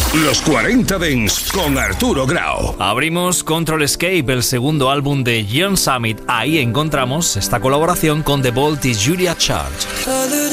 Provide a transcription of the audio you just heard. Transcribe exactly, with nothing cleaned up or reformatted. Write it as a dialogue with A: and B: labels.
A: Los cuarenta Dance con Arturo Grau.
B: Abrimos Control Escape, el segundo álbum de Ian Summit. Ahí encontramos esta colaboración con The Vault y Julia Charge.